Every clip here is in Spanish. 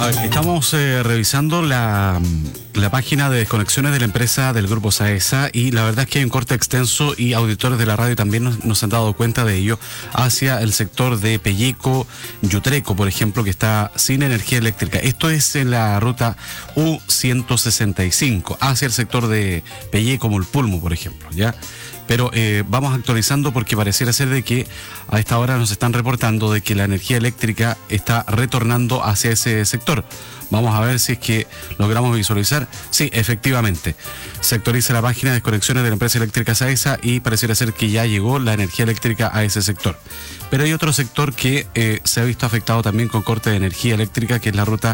A ver, estamos revisando la página de desconexiones de la empresa del Grupo Saesa y la verdad es que hay un corte extenso y auditores de la radio también nos han dado cuenta de ello hacia el sector de Pelleco, Yutreco, por ejemplo, que está sin energía eléctrica. Esto es en la ruta U165, hacia el sector de Pelleco, Mulpulmo, por ejemplo, ¿ya? Pero vamos actualizando porque pareciera ser de que a esta hora nos están reportando de que la energía eléctrica está retornando hacia ese sector. Vamos a ver si es que logramos visualizar. Sí, efectivamente. Se actualiza la página de desconexiones de la empresa eléctrica Saesa y pareciera ser que ya llegó la energía eléctrica a ese sector. Pero hay otro sector que se ha visto afectado también con corte de energía eléctrica, que es la ruta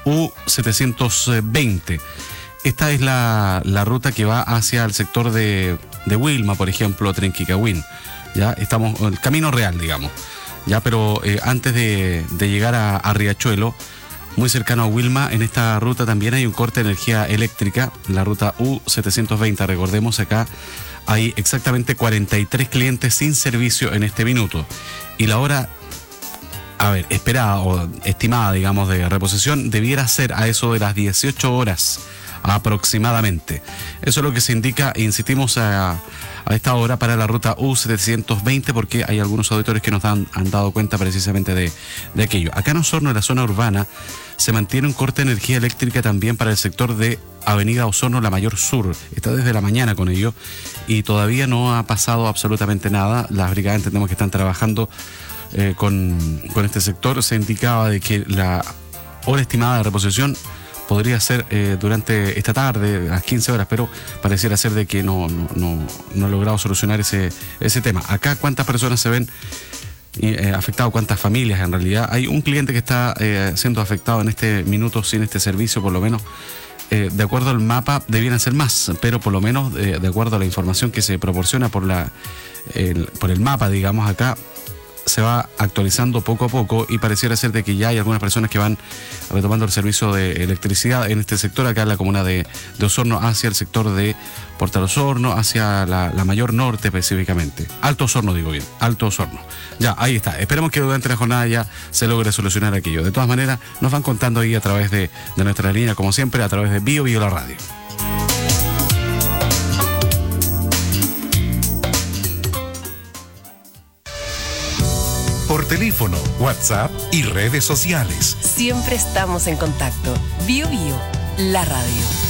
U720. Esta es la ruta que va hacia el sector de Wilma, por ejemplo, Trenquicahuín. Ya estamos en el camino real, digamos. Ya, pero antes de llegar a Riachuelo, muy cercano a Wilma, en esta ruta también hay un corte de energía eléctrica, la ruta U720. Recordemos, acá hay exactamente 43 clientes sin servicio en este minuto. Y la hora, esperada o estimada, digamos, de reposición debiera ser a eso de las 18 horas aproximadamente. Eso es lo que se indica, insistimos a esta hora para la ruta U720, porque hay algunos auditores que nos han dado cuenta precisamente de aquello. Acá en Osorno, en la zona urbana, se mantiene un corte de energía eléctrica también para el sector de Avenida Osorno, la Mayor Sur. Está desde la mañana con ello y todavía no ha pasado absolutamente nada. Las brigadas entendemos que están trabajando con este sector. Se indicaba de que la hora estimada de reposición podría ser durante esta tarde, a las 15 horas, pero pareciera ser de que no ha logrado solucionar ese tema. Acá, ¿cuántas personas se ven afectadas? ¿Cuántas familias en realidad? Hay un cliente que está siendo afectado en este minuto sin este servicio, por lo menos. De acuerdo al mapa, debieran ser más, pero por lo menos de acuerdo a la información que se proporciona por el mapa, digamos, acá se va actualizando poco a poco y pareciera ser de que ya hay algunas personas que van retomando el servicio de electricidad en este sector, acá en la comuna de Osorno, hacia el sector de Portal Osorno, hacia la Mayor Norte específicamente. Alto Osorno, digo bien, Alto Osorno. Ya, ahí está. Esperemos que durante la jornada ya se logre solucionar aquello. De todas maneras, nos van contando ahí a través de nuestra línea, como siempre, a través de Bio la radio. Por teléfono, WhatsApp y redes sociales. Siempre estamos en contacto. Bio, la radio.